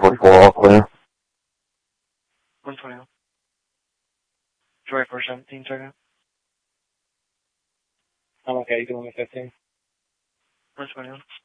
44, clear. 120. Joy 417, check out. I'm okay, you doing the 15? 120.